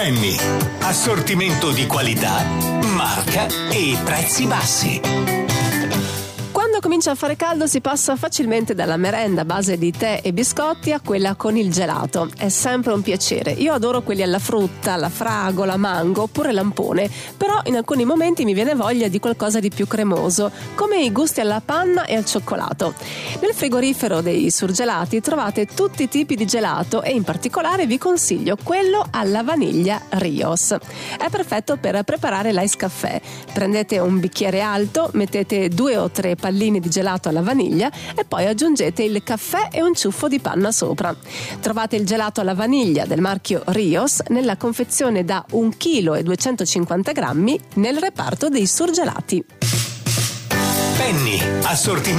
Penny, assortimento di qualità, marca e prezzi bassi. Quando comincia a fare caldo si passa facilmente dalla merenda a base di tè e biscotti a quella con il gelato. È sempre un piacere. Io adoro quelli alla frutta, alla fragola, mango oppure lampone, però in alcuni momenti mi viene voglia di qualcosa di più cremoso, come i gusti alla panna e al cioccolato. Nel frigorifero dei surgelati trovate tutti i tipi di gelato e in particolare vi consiglio quello alla vaniglia Rios. È perfetto per preparare l'ice caffè. Prendete un bicchiere alto, mettete 2 o 3 palline di gelato alla vaniglia e poi aggiungete il caffè e un ciuffo di panna sopra. Trovate il gelato alla vaniglia del marchio Rios nella confezione da 1,250 kg nel reparto dei surgelati. Penny, assortimento